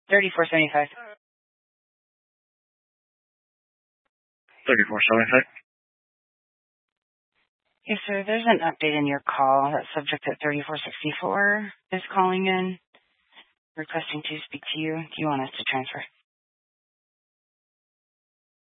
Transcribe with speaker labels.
Speaker 1: 3475.
Speaker 2: 3475.
Speaker 1: Yes, sir. There's an update in your call. That subject at 3464 is calling in, requesting to speak to you. Do you want us to transfer?